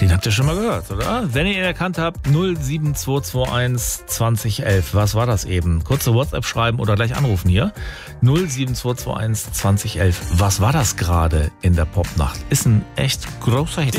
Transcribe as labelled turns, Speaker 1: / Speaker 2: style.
Speaker 1: Den habt ihr schon mal gehört, oder? Wenn ihr ihn erkannt habt, 07221 2011. Was war das eben? Kurze WhatsApp schreiben oder gleich anrufen hier. 07221 2011. Was war das gerade in der Popnacht? Ist ein echt großer Hit.